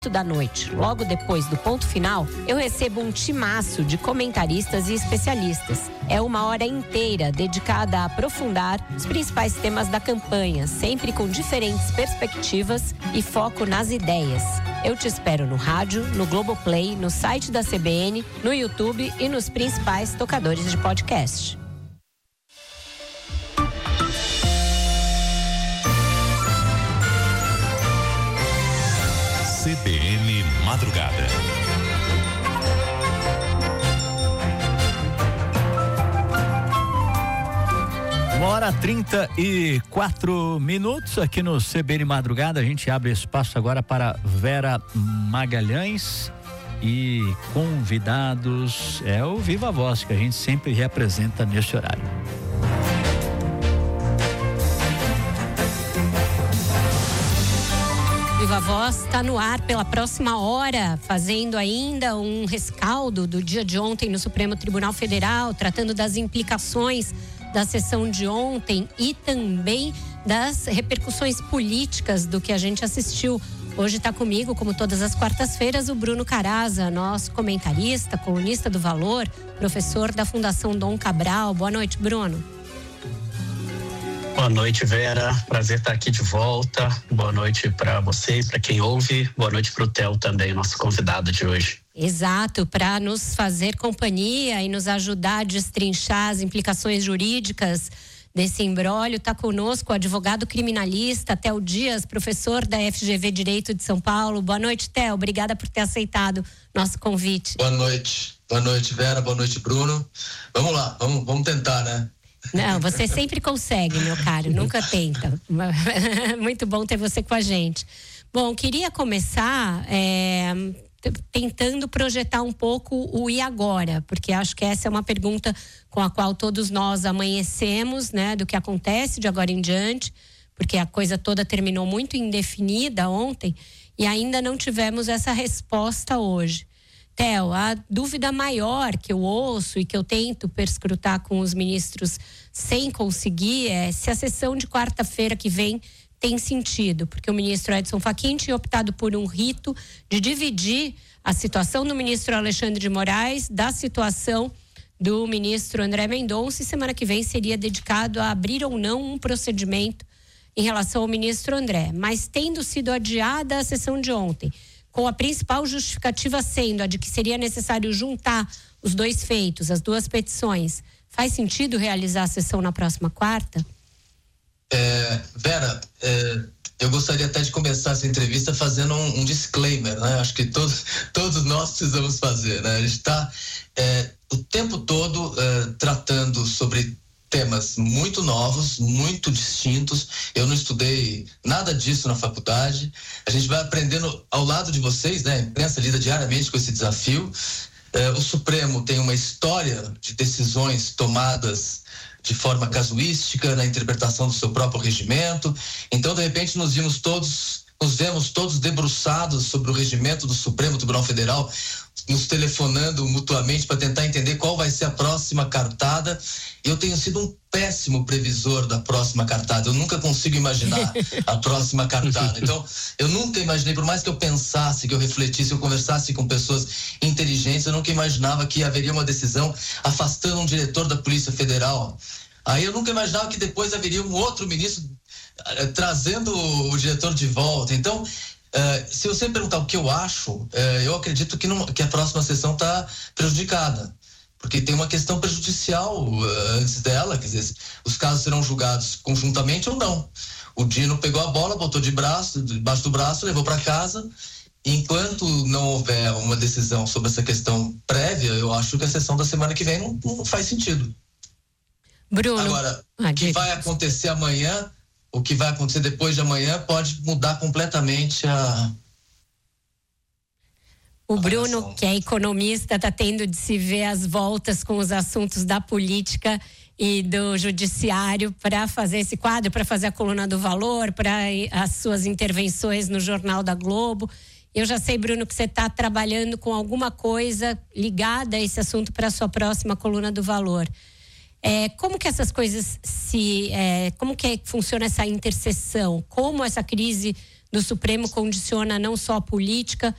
da noite, logo depois do ponto final, eu recebo um timaço de comentaristas e especialistas. É uma hora inteira dedicada a aprofundar os principais temas da campanha, sempre com diferentes perspectivas e foco nas ideias. Eu te espero no rádio, no Globoplay, no site da CBN, no YouTube e nos principais tocadores de podcast. CBN Madrugada. Uma hora 34 minutos aqui no CBN Madrugada. A gente abre espaço agora para Vera Magalhães e convidados. É o Viva a Voz que a gente sempre representa nesse horário. Viva Voz está no ar pela próxima hora, fazendo ainda um rescaldo do dia de ontem no Supremo Tribunal Federal, tratando das implicações da sessão de ontem e também das repercussões políticas do que a gente assistiu. Hoje está comigo, como todas as quartas-feiras, o Bruno Caraza, nosso comentarista, colunista do Valor, professor da Fundação Dom Cabral. Boa noite, Bruno. Boa noite, Vera. Prazer estar aqui de volta. Boa noite para vocês, para quem ouve. Boa noite para o Theo também, nosso convidado de hoje. Exato, para nos fazer companhia e nos ajudar a destrinchar as implicações jurídicas desse imbróglio, está conosco o advogado criminalista Theo Dias, professor da FGV Direito de São Paulo. Boa noite, Theo. Obrigada por ter aceitado nosso convite. Boa noite, Vera. Boa noite, Bruno. Vamos lá, vamos tentar, né? Não, você sempre consegue, meu caro, nunca tenta. Muito bom ter você com a gente. Bom, queria começar tentando projetar um pouco o e agora, porque acho que essa é uma pergunta com a qual todos nós amanhecemos, né, do que acontece de agora em diante, porque a coisa toda terminou muito indefinida ontem e ainda não tivemos essa resposta hoje. Theo, a dúvida maior que eu ouço e que eu tento perscrutar com os ministros sem conseguir é se a sessão de quarta-feira que vem tem sentido, porque o ministro Edson Fachin tinha optado por um rito de dividir a situação do ministro Alexandre de Moraes da situação do ministro André Mendonça, e semana que vem seria dedicado a abrir ou não um procedimento em relação ao ministro André. Mas tendo sido adiada a sessão de ontem, com a principal justificativa sendo a de que seria necessário juntar os dois feitos, as duas petições, faz sentido realizar a sessão na próxima quarta? Vera, eu gostaria até de começar essa entrevista fazendo um disclaimer, né? Acho que todos nós precisamos fazer, né? A gente está o tempo todo tratando sobre temas muito novos, muito distintos. Eu não estudei nada disso na faculdade. A gente vai aprendendo ao lado de vocês, né? A imprensa lida diariamente com esse desafio. O Supremo tem uma história de decisões tomadas de forma casuística na interpretação do seu próprio regimento. Então, de repente, nos vemos todos debruçados sobre o regimento do Supremo Tribunal Federal, nos telefonando mutuamente para tentar entender qual vai ser a próxima cartada. Eu tenho sido um péssimo previsor da próxima cartada. Eu nunca consigo imaginar a próxima cartada. Então, eu nunca imaginei, por mais que eu pensasse, que eu refletisse, eu conversasse com pessoas inteligentes, eu nunca imaginava que haveria uma decisão afastando um diretor da Polícia Federal. Aí eu nunca imaginava que depois haveria um outro ministro trazendo o diretor de volta. Então, se você me perguntar o que eu acho, eu acredito que a próxima sessão está prejudicada, porque tem uma questão prejudicial antes dela, quer dizer, os casos serão julgados conjuntamente ou não. O Dino pegou a bola, botou debaixo do braço, levou para casa. Enquanto não houver uma decisão sobre essa questão prévia, eu acho que a sessão da semana que vem não faz sentido. Bruno. Agora, o que vai acontecer amanhã, o que vai acontecer depois de amanhã pode mudar completamente O Bruno, que é economista, está tendo de se ver às voltas com os assuntos da política e do judiciário para fazer esse quadro, para fazer a coluna do Valor, para as suas intervenções no Jornal da Globo. Eu já sei, Bruno, que você está trabalhando com alguma coisa ligada a esse assunto para a sua próxima coluna do Valor. Como que essas coisas como que funciona essa interseção? Como essa crise do Supremo condiciona não só a política,